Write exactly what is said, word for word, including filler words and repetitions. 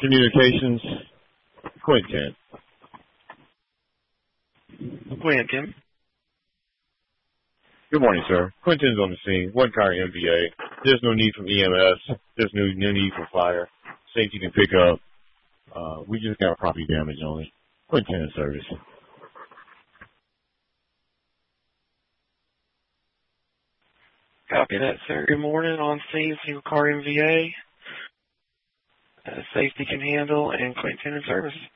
Communications, Quentin. Quentin. Good morning, sir. Quentin's on the scene. One car M V A. There's no need for E M S. There's no, no need for fire. Safety can pick up. Uh, we just got property damage on it. Quentin in service. Copy that, sir. Good morning. On scene, single car M V A. Uh, safety can handle, and Quentin in service.